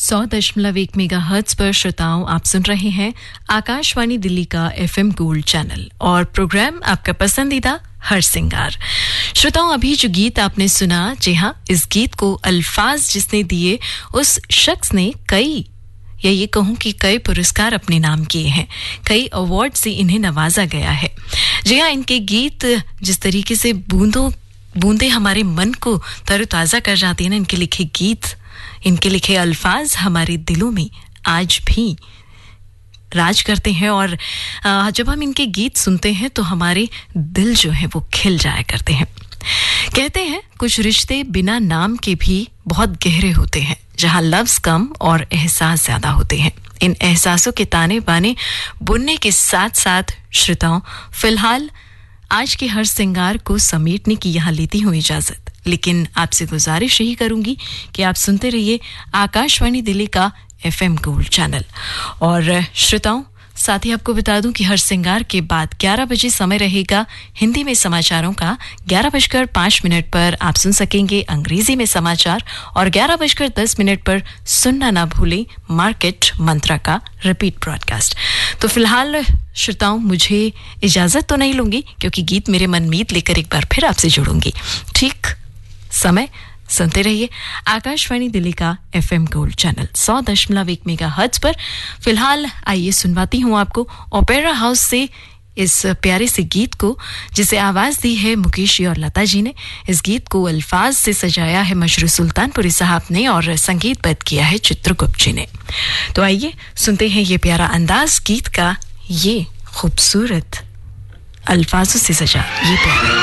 100.1 megahertz पर श्रोताओं आप सुन रहे हैं आकाशवाणी दिल्ली का एफएम गोल्ड चैनल और प्रोग्राम आपका पसंदीदा हर सिंगार। श्रोताओं अभी जो गीत आपने सुना, जी हाँ, इस गीत को अल्फाज जिसने दिए उस शख्स ने कई या ये कहूं कि कई पुरस्कार अपने नाम किए हैं, कई अवार्ड से इन्हें नवाजा गया है। जी हाँ, इनके गीत जिस तरीके से बूंदे हमारे मन को तरोताजा कर जाती है ना, इनके लिखे गीत, इनके लिखे अल्फाज हमारे दिलों में आज भी राज करते हैं और जब हम इनके गीत सुनते हैं तो हमारे दिल जो है वो खिल जाया करते हैं। कहते हैं कुछ रिश्ते बिना नाम के भी बहुत गहरे होते हैं, जहां लफ्ज कम और एहसास ज्यादा होते हैं। इन एहसासों के ताने बाने बुनने के साथ साथ श्रोताओं फिलहाल आज के हर सिंगार को समेटने की यहाँ लेती हूँ इजाजत, लेकिन आपसे गुजारिश यही करूंगी कि आप सुनते रहिए आकाशवाणी दिल्ली का एफएम गोल्ड चैनल। और श्रोताओं साथ ही आपको बता दूं कि हर सिंगार के बाद 11 बजे समय रहेगा हिंदी में समाचारों का। 11:05 पर आप सुन सकेंगे अंग्रेजी में समाचार और 11:10 पर सुनना ना भूलें मार्केट मंत्रा का रिपीट ब्रॉडकास्ट। तो फिलहाल श्रोताओं मुझे इजाजत तो नहीं लूंगी, क्योंकि गीत मेरे मनमीत लेकर एक बार फिर आपसे जुड़ूंगी। ठीक समय सुनते रहिए आकाशवाणी दिल्ली का एफएम गोल्ड चैनल 100.1 मेगाहर्ट्ज पर। फिलहाल आइए सुनवाती हूँ आपको ओपेरा हाउस से इस प्यारे से गीत को, जिसे आवाज दी है मुकेश जी और लता जी ने। इस गीत को अल्फाज से सजाया है मशरू सुल्तानपुरी साहब ने और संगीतबद्ध किया है चित्रगुप्त जी ने। तो आइए सुनते हैं ये प्यारा अंदाज गीत का, ये खूबसूरत अल्फाजों से सजा ये प्यारा